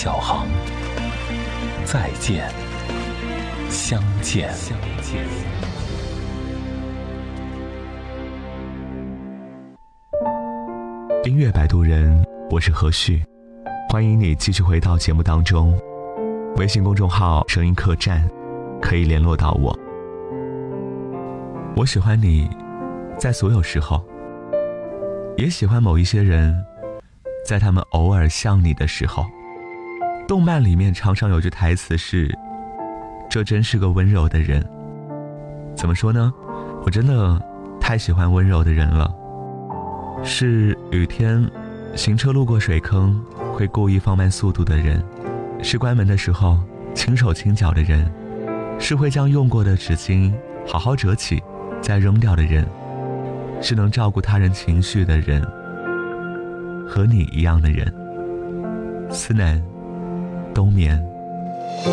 小航，再见，相见。 音乐摆渡人，我是何旭，欢迎你继续回到节目当中。微信公众号声音客栈可以联络到我。我喜欢你在所有时候，也喜欢某一些人在他们偶尔像你的时候。动漫里面常常有句台词是，这真是个温柔的人。怎么说呢，我真的太喜欢温柔的人了。是雨天行车路过水坑会故意放慢速度的人，是关门的时候轻手轻脚的人，是会将用过的纸巾好好折起再扔掉的人，是能照顾他人情绪的人，和你一样的人。思南冬眠。